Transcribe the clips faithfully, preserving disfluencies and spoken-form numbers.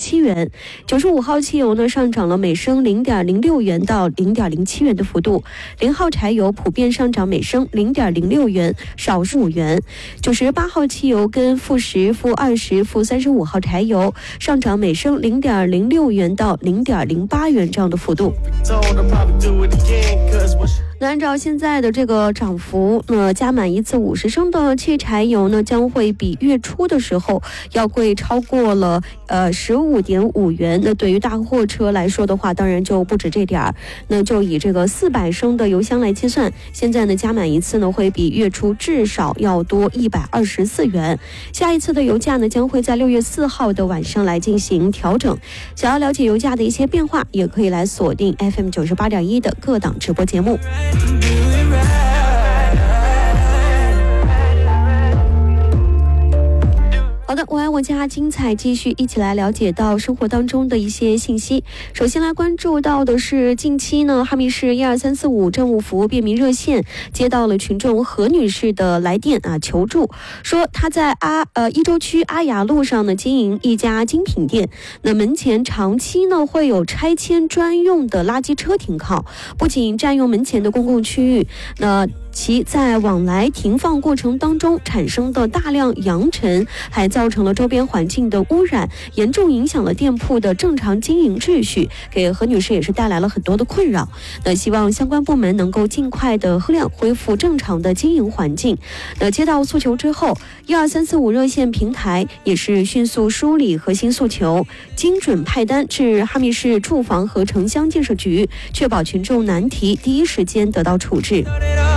七元。九十五号汽油呢上涨了每升零点零六元到零点零七元的幅度，零号柴油普遍上涨每升零点零六元，少数五元。九十八号汽油跟负十、负二十、负三十五号柴油上涨每升零点零六元到零点零八元这样的幅度。那按照现在的这个涨幅，那加满一次五十升的汽柴油呢，将会比月初的时候要贵超过了呃十五点五元。那对于大货车来说的话，当然就不止这点儿。那就以这个四百升的油箱来计算，现在呢加满一次呢会比月初至少要多一百二十四元。下一次的油价呢将会在六月四号的晚上来进行调整。想要了解油价的一些变化，也可以来锁定 F M 九十八点一的各档直播节目。好的，我爱我家精彩继续，一起来了解到生活当中的一些信息。首先来关注到的是，近期呢，哈密市一二三四五政务服务便民热线接到了群众何女士的来电啊求助，说她在阿呃一州区阿雅路上呢经营一家精品店，那门前长期呢会有拆迁专用的垃圾车停靠，不仅占用门前的公共区域，那其在往来停放过程当中产生的大量扬尘，还造成了周边环境的污染，严重影响了店铺的正常经营秩序，给何女士也是带来了很多的困扰。那希望相关部门能够尽快的核量恢复正常的经营环境。那接到诉求之后，一二三四五热线平台也是迅速梳理核心诉求，精准派单至哈密市住房和城乡建设局，确保群众难题第一时间得到处置。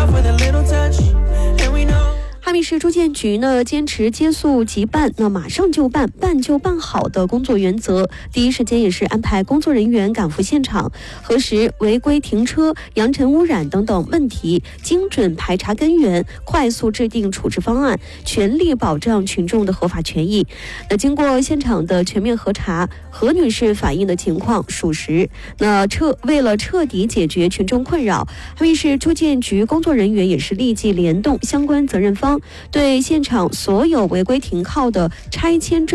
哈密市住建局呢坚持接诉即办，那马上就办，办就办好的工作原则，第一时间也是安排工作人员赶赴现场，核实违规停车、扬尘污染等等问题，精准排查根源，快速制定处置方案，全力保障群众的合法权益。那经过现场的全面核查，何女士反映的情况属实。那彻为了彻底解决群众困扰，哈密市住建局工作人员也是立即联动相关责任方，对现场所有违规停靠的拆迁